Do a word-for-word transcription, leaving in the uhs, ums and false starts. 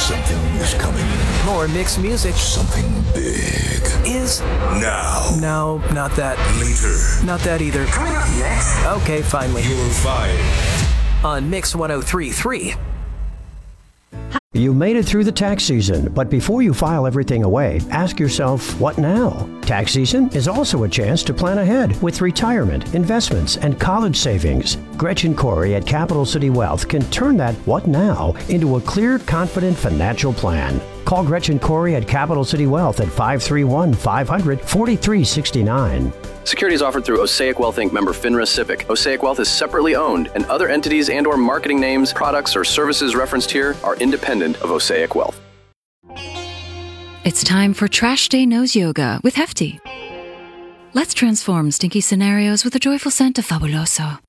Something is coming. More mixed music. Something big. Is. Now. No, not that. Later. Not that either. Coming up next. Okay, finally. You're fired. On Mix one oh three point three. You made it through the tax season, but before you file everything away, ask yourself, what now? Tax season is also a chance to plan ahead with retirement, investments, and college savings. Gretchen Corey at Capital City Wealth can turn that what now into a clear, confident financial plan. Call Gretchen Corey at Capital City Wealth at five three one, five hundred, forty-three sixty-nine. Securities offered through Osaic Wealth Incorporated member FINRA SIPC. Osaic Wealth is separately owned, and other entities and or marketing names, products, or services referenced here are independent of Osaic Wealth. It's time for Trash Day Nose Yoga with Hefty. Let's transform stinky scenarios with a joyful scent of Fabuloso.